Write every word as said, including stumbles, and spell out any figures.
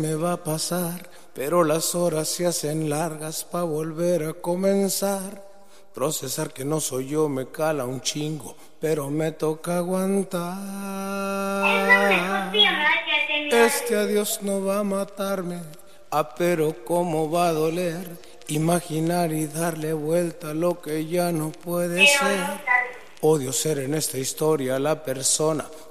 Me va a pasar, pero las horas se hacen largas pa' volver a comenzar. Procesar que no soy yo me cala un chingo, pero me toca aguantar. Este adiós no va a matarme, ah, pero cómo va a doler. Imaginar y darle vuelta a lo que ya no puede ser. Odio ser en esta historia la persona